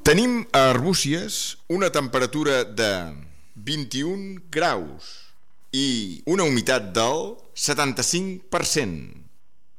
Tenim a Arbúcies una temperatura de 21 graus i una humitat del 75%.